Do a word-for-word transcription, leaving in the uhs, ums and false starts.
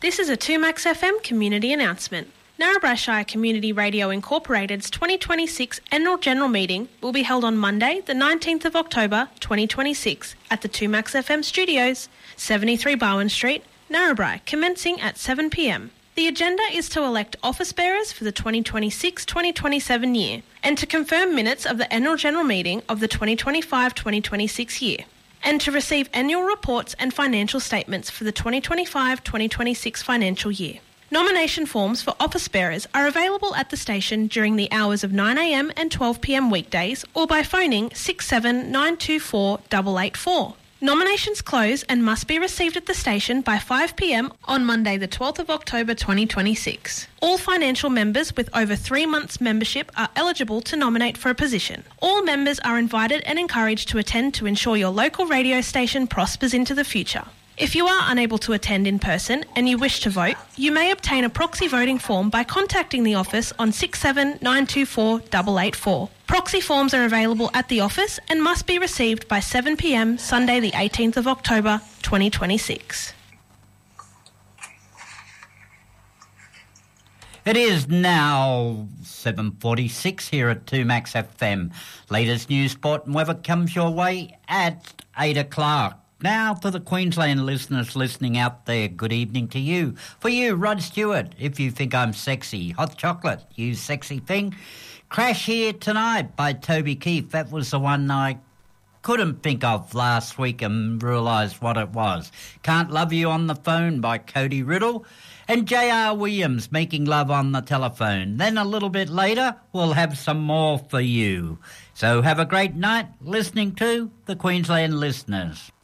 This is a two Max F M community announcement. Narrabri Shire Community Radio Incorporated's twenty twenty-six Annual General Meeting will be held on Monday, the nineteenth of October twenty twenty-six at the two Max F M Studios, seventy-three Barwon Street, Narrabri, commencing at seven p m. The agenda is to elect office bearers for the twenty twenty-six twenty twenty-seven year and to confirm minutes of the Annual General Meeting of the twenty twenty-five twenty twenty-six year, and to receive annual reports and financial statements for the twenty twenty-five twenty twenty-six financial year. Nomination forms for office bearers are available at the station during the hours of nine a m and twelve p m weekdays or by phoning six seven nine two four eight eight four. Nominations close and must be received at the station by five p m on Monday the twelfth of October twenty twenty-six. All financial members with over three months membership are eligible to nominate for a position. All members are invited and encouraged to attend to ensure your local radio station prospers into the future. If you are unable to attend in person and you wish to vote, you may obtain a proxy voting form by contacting the office on six seven nine two four eight eight four. Proxy forms are available at the office and must be received by seven p m Sunday the eighteenth of October twenty twenty-six. It is now seven forty-six here at two Max F M. Latest news, sport and weather comes your way at eight o'clock. Now, for the Queensland listeners listening out there, good evening to you. For you, Rod Stewart, if you think I'm sexy. Hot chocolate, you sexy thing. Crash Here Tonight by Toby Keith. That was the one I couldn't think of last week and realised what it was. Can't Love You on the Phone by Cody Riddle. And J R Williams, Making Love on the Telephone. Then a little bit later, we'll have some more for you. So have a great night listening to the Queensland listeners.